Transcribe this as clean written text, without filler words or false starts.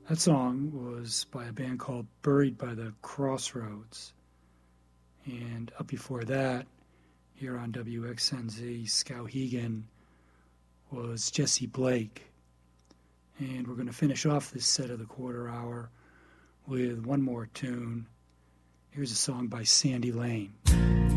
That song was by a band called Buried by the Crossroads. And up before that, here on WXNZ, Skowhegan was Jesse Blake. And we're going to finish off this set of the quarter hour with one more tune. Here's a song by Sandy Lane.